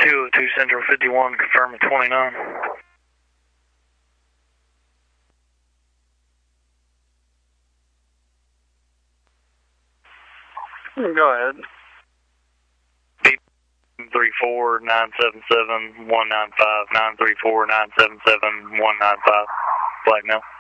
202 Central 51, confirming 29. Go ahead. 934-977-195, 934-977-195, Blackmail.